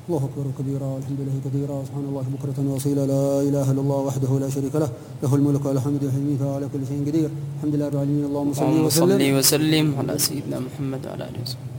الله أكبر كبيرا والحمد لله كثيرا سبحان الله بكرة وأصيلا لا إله إلا الله وحده لا شريك له له الملك والحمد يحيي وعلى كل شيء قدير الحمد لله رب العالمين اللهم صل اللهم وسلم صل وسلم على سيدنا محمد وعلى آله وسلم.